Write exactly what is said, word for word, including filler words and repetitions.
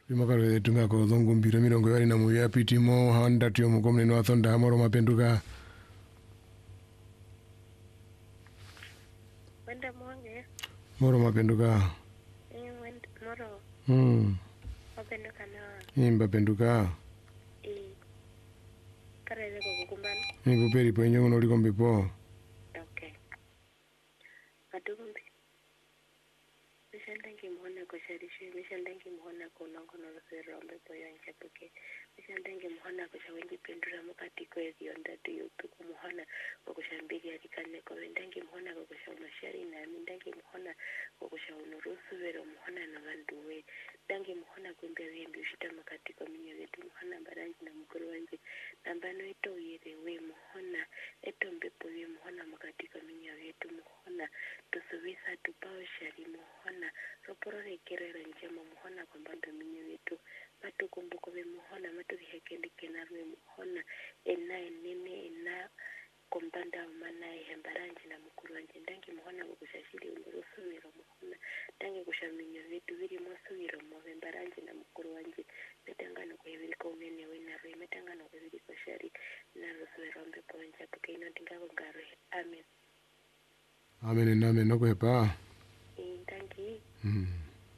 Imakaro tunga ko zongo mbira mirongo yari na muya pitimo handa tio mukomne no athonda moro mapenduka. Wenda mwange. Moro mapenduka. Eh wenda moro. Hmm. Mapenduka na. Imba penduka. Eh. Karele ko kukumbana. Ibu peri po nyongo no likombe po. Okay. Kadugumbi. Mishandangi muhona ko sharishe, mishandangi muhona ko nongo no rombe po yoncha puke. Mishandangi muhona ko shawendi pendura mukati ko yonda tu yutuku muhona ko kushambigi alikane ko wendangi muhona ko kushauna shari na mindangi muhona ko kushauna rusu vero muhona na vanduwe. Dangi muhona kumbe wembi ushita makati ko minyo wetu muhona baranji na mukuru wanji. Nambano ito uyere we muhona eto mbepo we muhona makati ko minyo wetu muhona tusubisa tupao shari muhona roporore kerera njema muhona kwa mbando minyo wetu matu kumbuko we muhona matu vihekende kenarwe muhona ena enene ena kumbanda umana ihembaranji na mukuru wanji ndangi muhona kukushashili umurusuwiro muhona ndangi kushaminyo wetu viri mwasuwiro mwembaranji na mukuru wanji metangano kwa hiviri kwa unene wenarwe metangano kwa hiviri kwa shari na rusuwiro mbepo wanja puke ino tingako ngarwe. Amen. Amen and amen. No kwepa. Eh, thank you. Hmm.